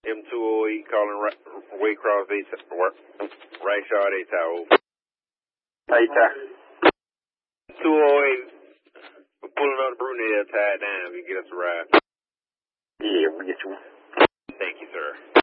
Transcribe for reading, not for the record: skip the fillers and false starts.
M208 calling Waycross Rashad Atao. Aita. 208 pulling up the brunette tied down. You get us a ride. Yeah, we'll get you one. Thank you, sir.